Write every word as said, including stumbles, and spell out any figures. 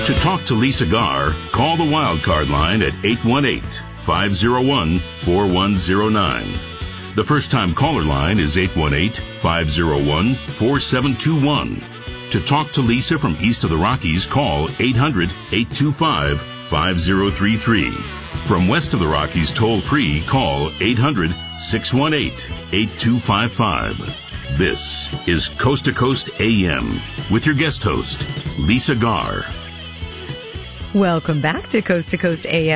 To talk to Lisa Garr, call the Wildcard line at eight one eight, five oh one, four one oh nine. The first-time caller line is eight one eight, five oh one, four seven two one. To talk to Lisa from east of the Rockies, call eight hundred, eight two five, five oh three three. From west of the Rockies, toll-free, call eight hundred, six one eight, eight two five five. This is Coast to Coast A M with your guest host, Lisa Garr. Welcome back to Coast to Coast A M.